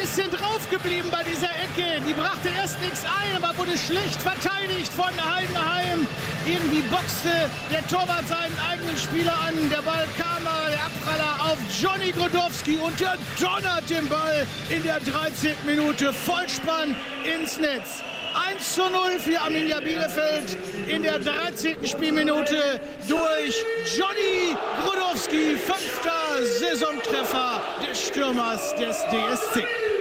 bisschen drauf geblieben bei dieser Ecke. Die brachte erst nichts ein, aber wurde schlecht verteidigt von Heidenheim. Irgendwie boxte der Torwart seinen eigenen Spieler an. Der Ball kam, der Abpraller auf Johnny Grodowski und der donnert den Ball in der 13. Minute Vollspann ins Netz. 1:0 für Arminia Bielefeld in der 13. Spielminute durch Johnny Grodowski. 5. Saisontreffer des Stürmers des DSC.